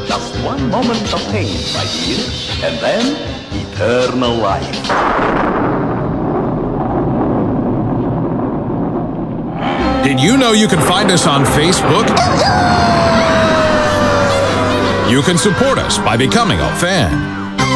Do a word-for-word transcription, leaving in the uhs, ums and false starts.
Just one moment of pain, my dear, and then eternal life. Did you know you can find us on Facebook? You can support us by becoming a fan.